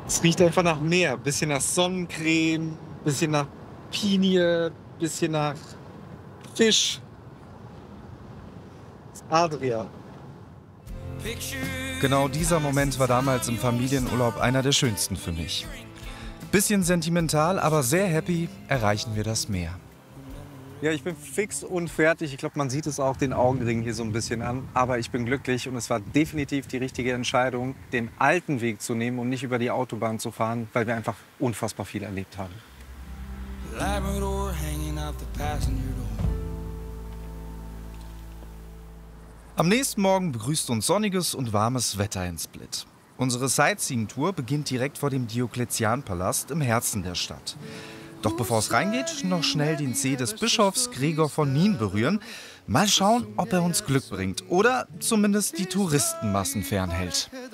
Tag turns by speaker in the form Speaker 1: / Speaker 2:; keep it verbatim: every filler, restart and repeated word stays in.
Speaker 1: Es riecht einfach nach Meer. Bisschen nach Sonnencreme, bisschen nach Pinie, bisschen nach Fisch. Adria.
Speaker 2: Genau dieser Moment war damals im Familienurlaub einer der schönsten für mich. Bisschen sentimental, aber sehr happy erreichen wir das Meer.
Speaker 1: Ja, ich bin fix und fertig. Ich glaube, man sieht es auch den Augenringen hier so ein bisschen an. Aber ich bin glücklich und es war definitiv die richtige Entscheidung, den alten Weg zu nehmen und nicht über die Autobahn zu fahren, weil wir einfach unfassbar viel erlebt haben.
Speaker 3: Labrador hanging out the passenger door.
Speaker 2: Am nächsten Morgen begrüßt uns sonniges und warmes Wetter in Split. Unsere Sightseeing-Tour beginnt direkt vor dem Diokletian-Palast im Herzen der Stadt. Doch bevor es reingeht, noch schnell den Zeh des Bischofs Gregor von Nien berühren. Mal schauen, ob er uns Glück bringt oder zumindest die Touristenmassen fernhält.